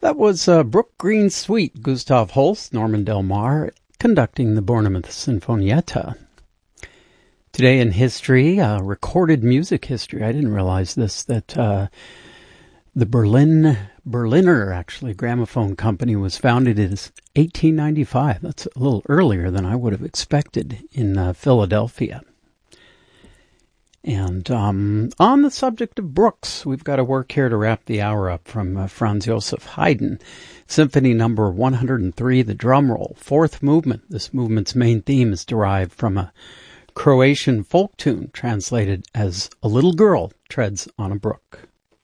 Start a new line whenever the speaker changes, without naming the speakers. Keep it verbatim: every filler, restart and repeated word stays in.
That was uh, Brook Green Suite, Gustav Holst, Norman Del Mar, conducting the Bournemouth Sinfonietta. Today in history, uh, recorded music history. I didn't realize this, that uh, the Berlin, Berliner, actually, gramophone company was founded in eighteen ninety-five. That's a little earlier than I would have expected in uh, Philadelphia. And um, on the subject of Brooks, we've got to work here to wrap the hour up from uh, Franz Joseph Haydn. Symphony number one hundred three, the drum roll, fourth movement. This movement's main theme is derived from a Croatian folk tune translated as "A Little Girl Treads on a Brook."